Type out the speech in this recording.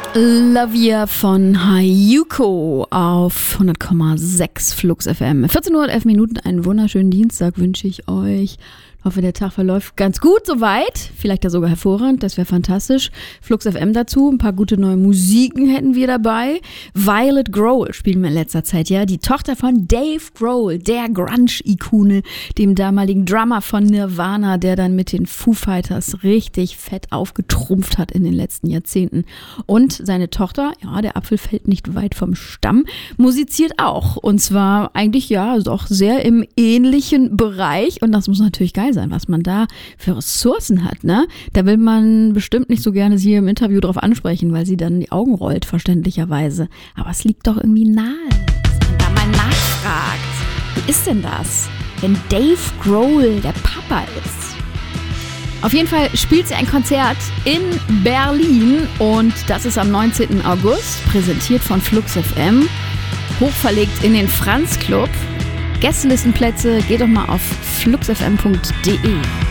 Lavia von Hayuko auf 100,6 Flux FM. 14 Uhr und 11 Minuten, einen wunderschönen Dienstag wünsche ich euch. Ich hoffe, der Tag verläuft ganz gut soweit. Vielleicht ja sogar hervorragend, das wäre fantastisch. Flux FM dazu, ein paar gute neue Musiken hätten wir dabei. Violet Grohl spielen wir in letzter Zeit, ja. Die Tochter von Dave Grohl, der Grunge-Ikone, dem damaligen Drummer von Nirvana, der dann mit den Foo Fighters richtig fett aufgetrumpft hat in den letzten Jahrzehnten. Und seine Tochter, ja, der Apfel fällt nicht weit vom Stamm, musiziert auch. Und zwar eigentlich, ja, doch sehr im ähnlichen Bereich. Und das muss natürlich geil sein, was man da für Ressourcen hat, ne? Da will man bestimmt nicht so gerne sie im Interview drauf ansprechen, weil sie dann die Augen rollt, verständlicherweise. Aber es liegt doch irgendwie nahe, dass man da mal nachfragt. Wie ist denn das, wenn Dave Grohl der Papa ist? Auf jeden Fall spielt sie ein Konzert in Berlin und das ist am 19. August, präsentiert von Flux FM, hochverlegt in den Franz Club. Gästelistenplätze, geht doch mal auf fluxfm.de.